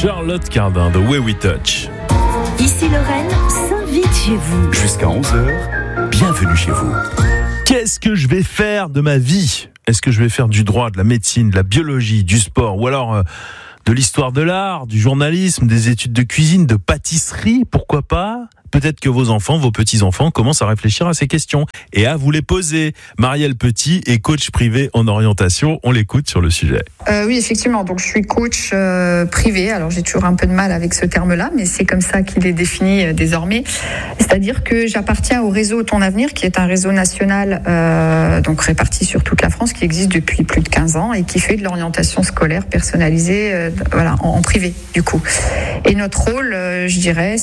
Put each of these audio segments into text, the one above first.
Charlotte Cardin de Way We Touch. Ici Lorraine s'invite chez vous. Jusqu'à 11h, bienvenue chez vous. Qu'est-ce que je vais faire de ma vie ? Est-ce que je vais faire du droit, de la médecine, de la biologie, du sport ou alors de l'histoire de l'art, du journalisme, des études de cuisine, de pâtisserie ? Pourquoi pas ? Peut-être que vos enfants, vos petits-enfants commencent à réfléchir à ces questions et à vous les poser. Marielle Petit est coach privé en orientation. On l'écoute sur le sujet. Oui, effectivement. Donc, je suis coach privé. Alors, j'ai toujours un peu de mal avec ce terme-là, mais c'est comme ça qu'il est défini désormais. C'est-à-dire que j'appartiens au réseau Ton Avenir, qui est un réseau national donc réparti sur toute la France, qui existe depuis plus de 15 ans et qui fait de l'orientation scolaire personnalisée en privé, du coup. Et notre rôle, je dirais,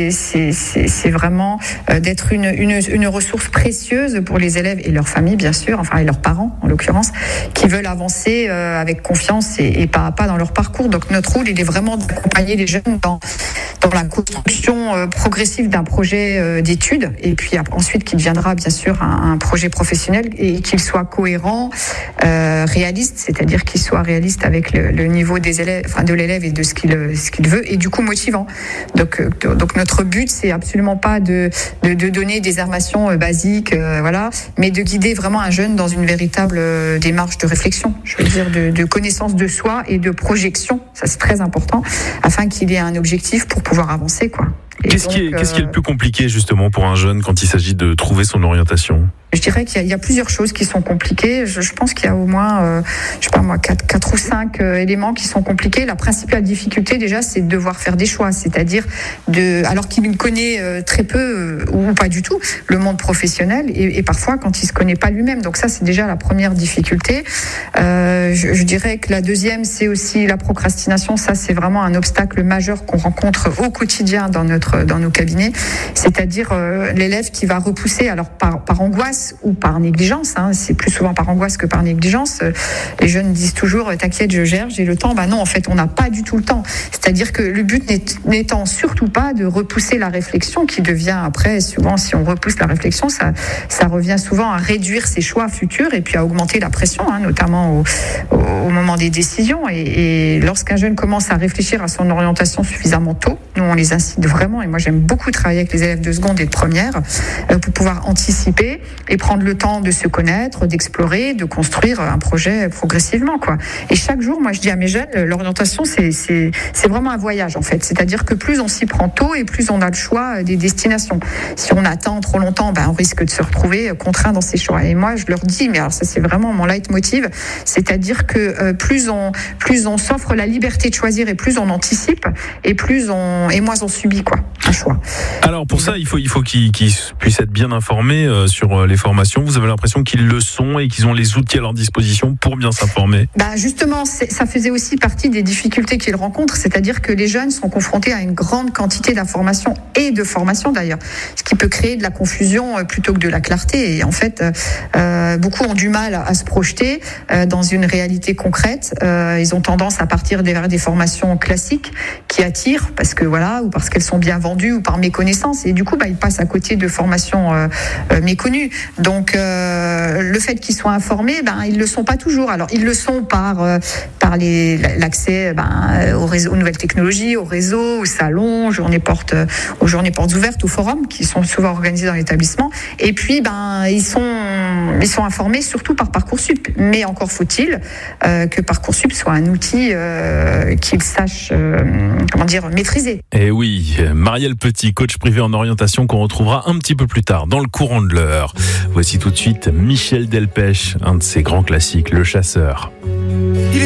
c'est vraiment d'être une ressource précieuse pour les élèves et leurs familles, bien sûr, et leurs parents, en l'occurrence, qui veulent avancer avec confiance et pas à pas dans leur parcours. Donc notre rôle, il est vraiment d'accompagner les jeunes dans la construction progressive d'un projet d'études, et puis ensuite qui deviendra bien sûr un projet professionnel, et qu'il soit cohérent, réaliste, c'est-à-dire qu'il soit réaliste avec le niveau des élèves, de l'élève et de ce qu'il veut, et du coup motivant. Donc notre but, c'est absolument pas de donner des informations basiques, mais de guider vraiment un jeune dans une véritable démarche de réflexion, je veux dire de connaissance de soi et de projection, ça c'est très important, afin qu'il ait un objectif pour pouvoir avancer, quoi. Qu'est-ce qui est le plus compliqué justement pour un jeune quand il s'agit de trouver son orientation ? Je dirais qu'il y a plusieurs choses qui sont compliquées. Je pense qu'il y a au moins, 4 ou 5 éléments qui sont compliqués. La principale difficulté déjà, c'est de devoir faire des choix, c'est-à-dire alors qu'il connaît très peu ou pas du tout le monde professionnel, et parfois quand il se connaît pas lui-même. Donc ça, c'est déjà la première difficulté. Je dirais que la deuxième, c'est aussi la procrastination. Ça, c'est vraiment un obstacle majeur qu'on rencontre au quotidien dans nos cabinets. C'est-à-dire l'élève qui va repousser, alors par angoisse ou par négligence, c'est plus souvent par angoisse que par négligence. Les jeunes disent toujours « t'inquiète, je gère, j'ai le temps ». Non, en fait, on n'a pas du tout le temps. C'est-à-dire que le but n'étant surtout pas de repousser la réflexion, qui devient après, souvent, si on repousse la réflexion, ça revient souvent à réduire ses choix futurs et puis à augmenter la pression, notamment au moment des décisions. Et lorsqu'un jeune commence à réfléchir à son orientation suffisamment tôt, nous, on les incite vraiment, et moi, j'aime beaucoup travailler avec les élèves de seconde et de première pour pouvoir anticiper et prendre le temps de se connaître, d'explorer, de construire un projet progressivement, quoi. Et chaque jour, moi, je dis à mes jeunes, l'orientation, c'est vraiment un voyage, en fait. C'est-à-dire que plus on s'y prend tôt et plus on a le choix des destinations. Si on attend trop longtemps, on risque de se retrouver contraint dans ses choix. Et moi, je leur dis, mais alors ça, c'est vraiment mon leitmotiv, c'est-à-dire que plus on s'offre la liberté de choisir et plus on anticipe et moins on subit, quoi, un choix. Alors pour ça, il faut qu'ils puissent être bien informés sur les formations. Vous avez l'impression qu'ils le sont et qu'ils ont les outils à leur disposition pour bien s'informer ? Justement, ça faisait aussi partie des difficultés qu'ils rencontrent, c'est-à-dire que les jeunes sont confrontés à une grande quantité d'informations et de formations d'ailleurs, ce qui peut créer de la confusion plutôt que de la clarté. Et en fait, beaucoup ont du mal à se projeter dans une réalité concrète. Ils ont tendance à partir vers des formations classiques qui attirent parce qu'elles sont bien vendues ou par méconnaissance. Et du coup, ils passent à côté de formations méconnues. Donc, le fait qu'ils soient informés, ils le sont pas toujours. Alors, ils le sont par l'accès aux nouvelles technologies, aux réseaux, aux salons, aux journées portes ouvertes, aux forums qui sont souvent organisés dans l'établissement. Et puis, ils sont informés surtout par Parcoursup. Mais encore faut-il que Parcoursup soit un outil qu'ils sachent maîtriser. Et oui, Marielle Petit, coach privé en orientation, qu'on retrouvera un petit peu plus tard dans le courant de l'heure. Voici tout de suite Michel Delpech, un de ses grands classiques, Le Chasseur.